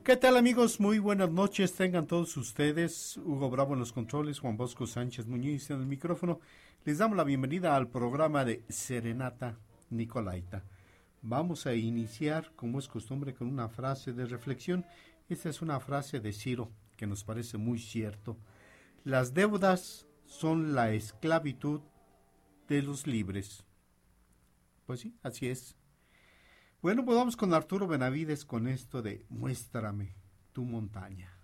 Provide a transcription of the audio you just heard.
¿Qué tal, amigos? Muy buenas noches, tengan todos ustedes. Hugo Bravo en los controles, Juan Bosco Sánchez Muñiz en el micrófono. Les damos la bienvenida al programa de Serenata Nicolaita. Vamos a iniciar, como es costumbre, con una frase de reflexión. Esta es una frase de Ciro que nos parece muy cierto. Las deudas son la esclavitud de los libres. Pues sí, así es. Bueno, pues vamos con Arturo Benavides con esto de Muéstrame tu montaña.